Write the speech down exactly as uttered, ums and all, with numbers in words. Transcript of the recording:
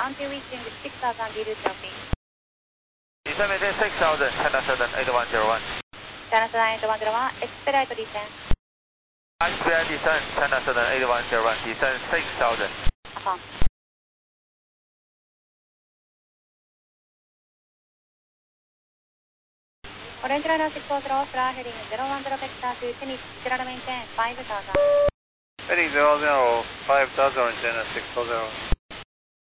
until reaching six thousand degrees traffic. Descend within six thousand, China Southern eight one zero one. China Southern eight one zero one, expedite descent. Expedite descent, China Southern eight one zero one, descend six thousand. Affirm. Orange Liner six four zero, fly heading zero one zero vector to finish, general maintain five thousand. Heading zero zero five thousand, China six four zero.